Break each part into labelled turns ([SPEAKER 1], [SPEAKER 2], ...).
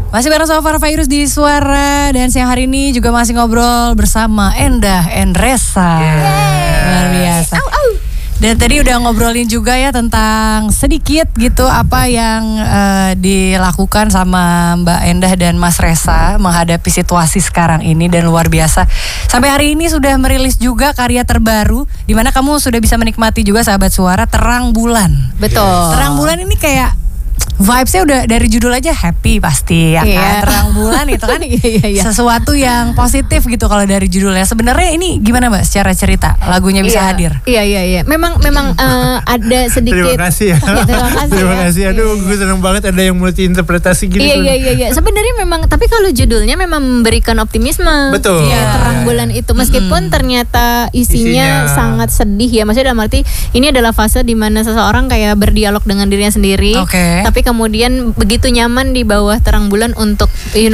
[SPEAKER 1] Masih bareng sama Farah Fairuz di Suara. Dan siang hari ini juga masih ngobrol bersama Endah Endresa. Luar biasa. Dan tadi udah ngobrolin juga ya tentang sedikit gitu apa yang dilakukan sama Mbak Endah dan Mas Resa menghadapi situasi sekarang ini, dan luar biasa. Sampai hari ini sudah merilis juga karya terbaru, di mana kamu sudah bisa menikmati juga sahabat Suara, Terang Bulan.
[SPEAKER 2] Betul.
[SPEAKER 1] Terang Bulan ini kayak vibes-nya udah dari judul aja happy pasti ya kan. Terang bulan itu kan sesuatu yang positif gitu kalau dari judulnya. Sebenarnya ini gimana Mbak secara cerita lagunya bisa hadir?
[SPEAKER 2] Iya. Memang ada sedikit.
[SPEAKER 3] Terima kasih ya. Terima kasih. Aduh, gue seneng banget ada yang multi interpretasi gitu.
[SPEAKER 2] Iya. Sebenarnya memang, tapi kalau judulnya memang memberikan optimisme.
[SPEAKER 3] Betul.
[SPEAKER 2] Terang bulan itu meskipun ternyata isinya sangat sedih ya. Maksudnya dalam arti ini adalah fase di mana seseorang kayak berdialog dengan dirinya sendiri. Tapi kemudian begitu nyaman di bawah terang bulan untuk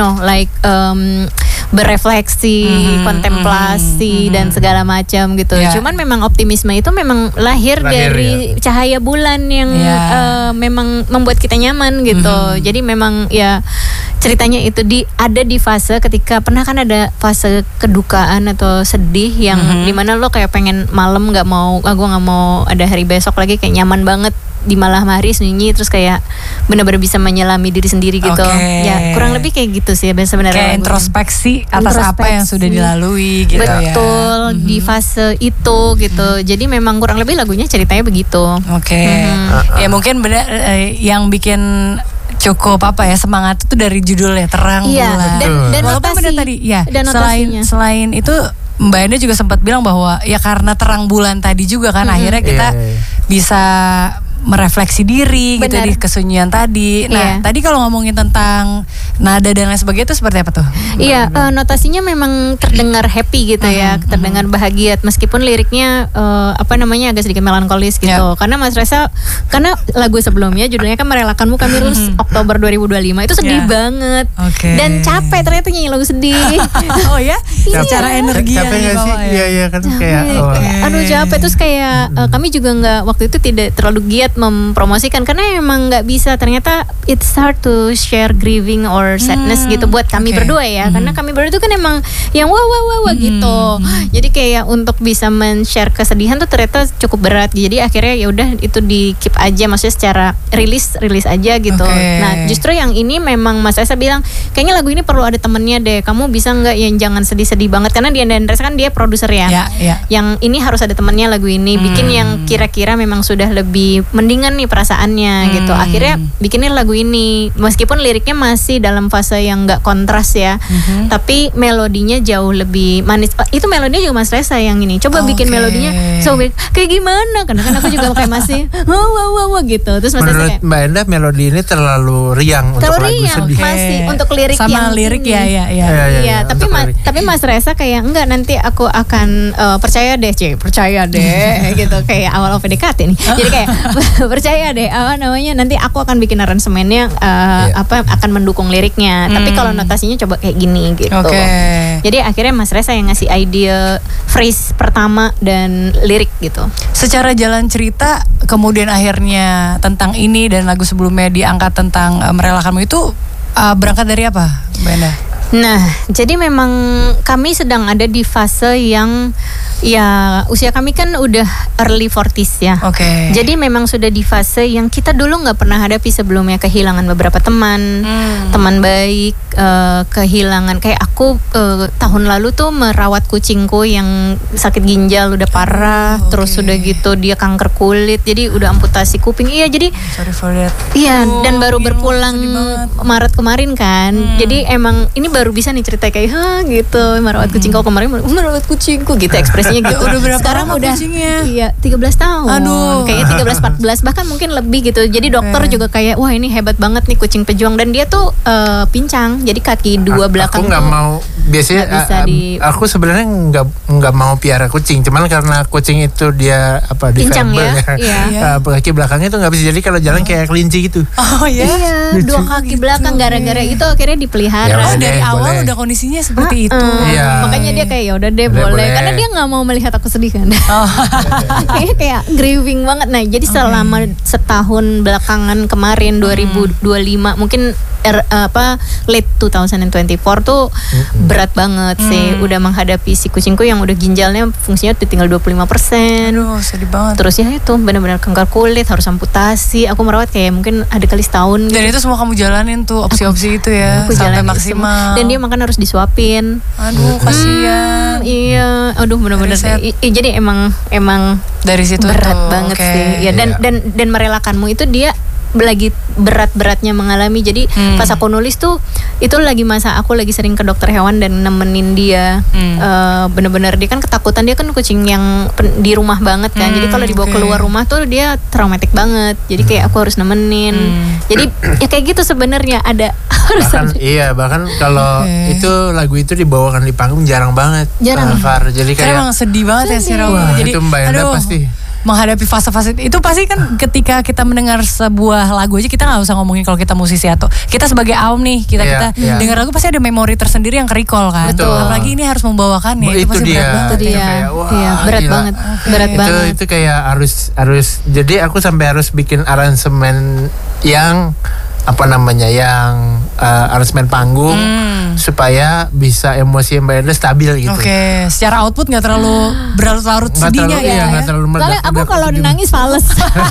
[SPEAKER 2] berefleksi, kontemplasi dan segala macam gitu. Cuman memang optimisme itu memang lahir dari cahaya bulan yang memang membuat kita nyaman gitu. Jadi memang ya ceritanya itu ada di fase ketika pernah kan ada fase kedukaan atau sedih yang dimana lo kayak pengen malam gue nggak mau ada hari besok lagi, kayak nyaman banget di malam hari sunyi, terus kayak benar-benar bisa menyelami diri sendiri gitu. Ya kurang lebih kayak gitu sih sebenarnya.
[SPEAKER 1] Kayak introspeksi atas apa yang sudah dilalui gitu.
[SPEAKER 2] Betul, di fase itu gitu. Jadi memang kurang lebih lagunya ceritanya begitu.
[SPEAKER 1] Ya mungkin benar yang bikin cukup semangat itu dari judulnya Terang Bulan.
[SPEAKER 2] Dan
[SPEAKER 1] walaupun benar tadi
[SPEAKER 2] dan
[SPEAKER 1] selain itu Mbak Enda juga sempat bilang bahwa ya karena terang bulan tadi juga kan akhirnya kita bisa merefleksi diri gitu di kesunyian tadi. Nah, tadi kalau ngomongin tentang nada dan lain sebagainya itu seperti apa tuh?
[SPEAKER 2] Iya, notasinya memang terdengar happy gitu ya, terdengar bahagia meskipun liriknya agak sedikit melankolis gitu. Karena Mas Resa, karena lagu sebelumnya judulnya kan Merelakanmu Kami Rilis Oktober 2025 itu sedih banget. Dan capek ternyata nyanyi lagu sedih.
[SPEAKER 1] Oh ya? Secara energi
[SPEAKER 3] capek nggak sih? Iya kan kayak
[SPEAKER 2] aduh capek, terus kayak kami juga nggak, waktu itu tidak terlalu giat mempromosikan karena emang nggak bisa, ternyata it's hard to share grieving or sadness gitu buat kami berdua ya, karena kami berdua itu kan emang yang wah gitu. Jadi kayak untuk bisa men-share kesedihan tuh ternyata cukup berat. Jadi akhirnya ya udah itu di keep aja, maksudnya secara rilis aja gitu. Nah justru yang ini memang Mas Resa bilang kayaknya lagu ini perlu ada temennya deh, kamu bisa nggak yang jangan sedih-sedih banget, karena dia Endresa kan dia produser ya. Yang ini harus ada temennya lagu ini, bikin yang kira-kira memang sudah lebih mendingan nih perasaannya gitu. Akhirnya bikinnya lagu ini meskipun liriknya masih dalam fase yang nggak kontras ya, tapi melodinya jauh lebih manis. Itu melodinya juga Mas Resa yang ini coba bikin melodinya kayak gimana, karena kan aku juga kayak masih wah gitu. Terus Mas Resa kayak
[SPEAKER 3] Mbak Endah melodi ini terlalu riang untuk lagu sedih.
[SPEAKER 2] Masih untuk lirik
[SPEAKER 1] sama
[SPEAKER 2] yang
[SPEAKER 1] lirik
[SPEAKER 2] ini.
[SPEAKER 1] ya.
[SPEAKER 2] Tapi Mas Resa kayak enggak, nanti aku akan percaya deh gitu, kayak awal PDKT nih. Jadi kayak percaya deh nanti aku akan bikin aransemennya akan mendukung liriknya. Tapi kalau notasinya coba kayak gini gitu. Jadi akhirnya Mas Resa yang ngasih ide phrase pertama dan lirik gitu.
[SPEAKER 1] Secara jalan cerita kemudian akhirnya tentang ini dan lagu sebelumnya diangkat tentang Merelakanmu itu berangkat dari apa, Mbak Endah?
[SPEAKER 2] Nah, jadi memang kami sedang ada di fase yang ya usia kami kan udah early 40s ya. Jadi memang sudah di fase yang kita dulu nggak pernah hadapi sebelumnya, kehilangan beberapa teman baik, kehilangan kayak aku tahun lalu tuh merawat kucingku yang sakit ginjal udah parah, terus udah gitu dia kanker kulit, jadi udah amputasi kuping. Iya, jadi
[SPEAKER 1] sorry for that.
[SPEAKER 2] Iya, dan baru berpulang Maret kemarin kan. Jadi emang ini baru bisa nih cerita kayak gitu, merawat kucingku kemarin, merawat kucingku gitu ekspresinya gitu.
[SPEAKER 1] Udah berapa
[SPEAKER 2] sekarang udah
[SPEAKER 1] kucingnya?
[SPEAKER 2] Iya, 13 tahun. Kayaknya 13 14 bahkan mungkin lebih gitu. Jadi dokter juga kayak wah ini hebat banget nih kucing pejuang, dan dia tuh pincang. Jadi kaki dua belakang
[SPEAKER 3] aku nggak mau, biasanya aku sebenarnya nggak mau piara kucing, cuman karena kucing itu dia
[SPEAKER 2] pincang
[SPEAKER 3] kaki belakangnya tuh nggak bisa, jadi kalau jalan kayak kelinci gitu.
[SPEAKER 2] Iya, dua kaki belakang, gara-gara itu akhirnya dipelihara.
[SPEAKER 1] Dari awal udah kondisinya seperti itu.
[SPEAKER 2] Makanya dia kayak ya udah deh boleh, karena dia nggak mau melihat aku sedih kan. kayak grieving banget. Nah jadi selama setahun belakangan kemarin 2025 mungkin late 2024 tuh berat banget sih. Udah menghadapi si kucingku yang udah ginjalnya fungsinya tuh tinggal 25%.
[SPEAKER 1] Aduh, sedih banget.
[SPEAKER 2] Terus ya itu benar-benar kanker kulit, harus amputasi. Aku merawat kayak mungkin ada kali setahun.
[SPEAKER 1] Dan itu semua kamu jalanin tuh opsi-opsi itu ya, sampai maksimal.
[SPEAKER 2] Dan dia makan harus disuapin.
[SPEAKER 1] Aduh, kasihan.
[SPEAKER 2] Iya, aduh benar-benar. Jadi emang
[SPEAKER 1] dari situ
[SPEAKER 2] berat
[SPEAKER 1] tuh,
[SPEAKER 2] banget
[SPEAKER 1] okay.
[SPEAKER 2] sih. Ya dan merelakanmu itu dia lagi berat-beratnya mengalami. Jadi pas aku nulis tuh itu lagi masa aku lagi sering ke dokter hewan dan nemenin dia. Bener-bener dia kan ketakutan, dia kan kucing yang di rumah banget kan. Jadi kalau dibawa keluar rumah tuh dia traumatik banget. Jadi kayak aku harus nemenin. Jadi ya kayak gitu sebenarnya ada
[SPEAKER 3] bahkan kalau itu lagu itu dibawakan di panggung jarang banget. Jadi kayak
[SPEAKER 1] emang sedih banget ya si Raul.
[SPEAKER 3] Jadi itu Mbak Enda pasti
[SPEAKER 1] menghadapi fase-fase itu pasti kan ketika kita mendengar sebuah lagu aja kita nggak usah ngomongin kalau kita musisi atau kita sebagai awam nih kita dengar lagu pasti ada memori tersendiri yang ke-recall kan.
[SPEAKER 3] Betul.
[SPEAKER 1] Apalagi ini harus membawakannya
[SPEAKER 3] itu
[SPEAKER 1] pasti
[SPEAKER 3] dia.
[SPEAKER 1] berat banget.
[SPEAKER 2] Berat banget. Berat banget.
[SPEAKER 3] Itu kayak harus jadi aku sampai harus bikin aransemen yang yang aransemen panggung supaya bisa emosi Mbak Enda stabil gitu.
[SPEAKER 1] Oke, secara output nggak terlalu berlarut-larut sedihnya
[SPEAKER 3] nggak terlalu
[SPEAKER 2] soalnya aku kalau nangis fales.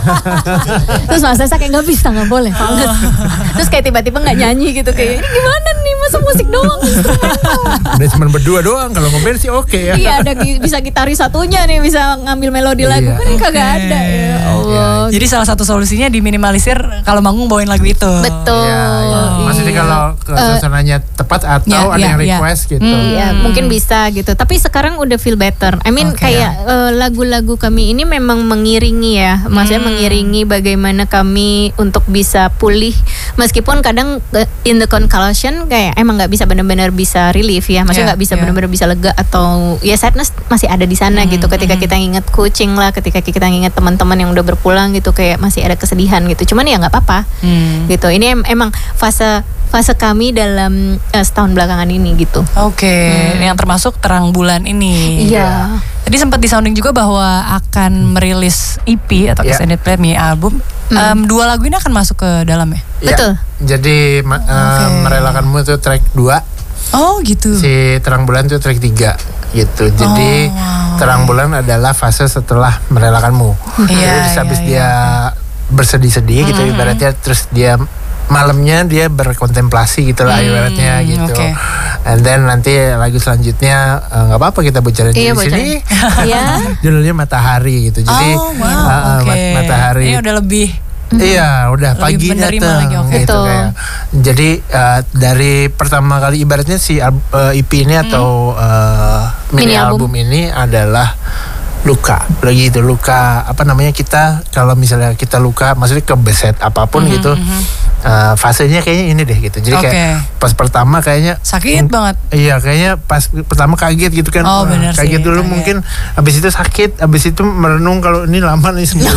[SPEAKER 2] Terus Mas Esa kayak nggak boleh fales. Terus kayak tiba-tiba nggak nyanyi gitu kayak ini gimana nih, masa musik doang instrumental.
[SPEAKER 3] Udah cuma berdua doang, kalau ngeband sih oke ya.
[SPEAKER 2] Iya, ada bisa gitaris satunya nih, bisa ngambil melodi lagu kan kagak ada ya. Allah.
[SPEAKER 1] Jadi salah satu solusinya diminimalisir kalau manggung bawain lagu itu.
[SPEAKER 2] Betul.
[SPEAKER 3] Maksudnya kalau suasananya tepat atau ada yang request gitu.
[SPEAKER 2] Mungkin bisa gitu. Tapi sekarang udah feel better. I mean kayak lagu-lagu kami ini memang mengiringi ya. Maksudnya mengiringi bagaimana kami untuk bisa pulih. Meskipun kadang in the conclusion kayak emang nggak bisa benar-benar bisa relief ya. Maksudnya nggak bisa benar-benar bisa lega atau ya sadness masih ada di sana gitu. Ketika kita ingat kucing lah, ketika kita ingat teman-teman yang udah berpulang gitu kayak masih ada kesedihan gitu. Cuman ya nggak apa-apa gitu. Ini emang fase kami dalam setahun belakangan ini gitu.
[SPEAKER 1] Yang termasuk Terang Bulan ini.
[SPEAKER 2] Iya.
[SPEAKER 1] Tadi sempat disounding juga bahwa akan merilis EP atau extended play mini album. 2 lagu ini akan masuk ke dalam ya?
[SPEAKER 2] Betul.
[SPEAKER 3] Jadi Merelakanmu itu track 2.
[SPEAKER 1] Oh gitu.
[SPEAKER 3] Si Terang Bulan itu track 3 gitu. Jadi Terang Bulan adalah fase setelah Merelakanmu. Jadi habis dia bersedih-sedih gitu ibaratnya, terus dia malamnya dia berkontemplasi gitu lah ibaratnya gitu. And then nanti lagu selanjutnya nggak apa-apa kita bocorin di sini. Judulnya Matahari gitu. Jadi Matahari.
[SPEAKER 1] Ini udah lebih.
[SPEAKER 3] Iya, udah pagi datang gitu kayak. Jadi dari pertama kali ibaratnya si EP ini atau mini album ini adalah luka lagi itu luka kita kalau misalnya kita luka maksudnya kebeset apapun gitu fasenya kayaknya ini deh gitu. Jadi kayak pas pertama kayaknya
[SPEAKER 1] sakit banget.
[SPEAKER 3] Iya, kayaknya pas pertama kaget gitu kan. Kaget dulu mungkin, habis itu sakit, habis itu merenung kalau ini lama nih sendiri.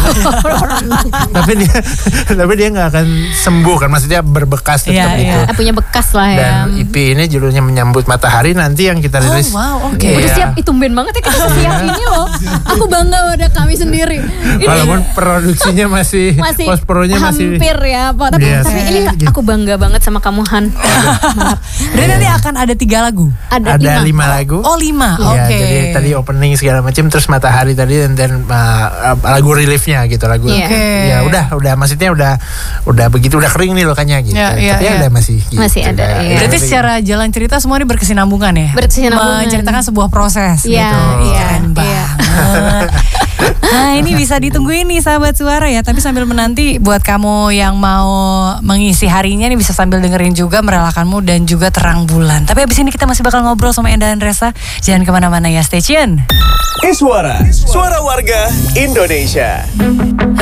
[SPEAKER 3] tapi dia nggak akan sembuh kan, maksudnya berbekas tetap gitu.
[SPEAKER 2] Punya bekas lah ya.
[SPEAKER 3] Dan EP ini judulnya Menyambut Matahari, nanti yang kita rilis.
[SPEAKER 2] Udah siap, tumben banget ya kita siap ini loh. Aku bangga pada kami sendiri.
[SPEAKER 3] Walaupun produksinya masih post-pro-nya masih
[SPEAKER 2] hampir ya, tapi ini aku bangga banget sama kamu Han.
[SPEAKER 1] Dan nanti akan ada 3 lagu.
[SPEAKER 3] Ada 5 lagu.
[SPEAKER 1] Oh 5,
[SPEAKER 3] Jadi tadi opening segala macam, terus Matahari tadi, dan lagu reliefnya gitu, lagu. Ya udah maksudnya udah begitu, udah kering nih lokanya gitu. Tapi ada masih gitu.
[SPEAKER 2] Masih ada.
[SPEAKER 1] Berarti secara jalan cerita semua ini berkesinambungan ya. Menceritakan sebuah proses gitu. Keren banget. Nah ini bisa ditungguin nih sahabat suara ya. Tapi sambil menanti buat kamu yang mau mengisi harinya nih bisa sambil dengerin juga Merelakanmu dan juga Terang Bulan. Tapi abis ini kita masih bakal ngobrol sama Enda dan Resa. Jangan kemana-mana ya, stay tune.
[SPEAKER 4] Suara warga Indonesia.